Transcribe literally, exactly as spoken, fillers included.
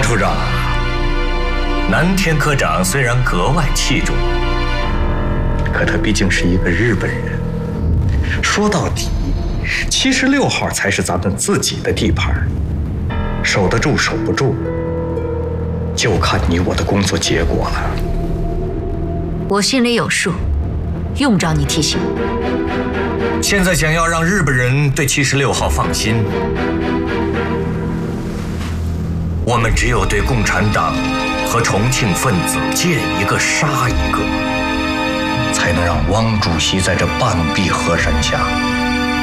处长，南田科长虽然格外器重，可他毕竟是一个日本人。说到底，七十六号才是咱们自己的地盘，守得住守不住，就看你我的工作结果了。 我心里有数，用不着你提醒。 现在想要让日本人对七十六号放心，我们只有对共产党和重庆分子见一个杀一个，才能让汪主席在这半壁河山下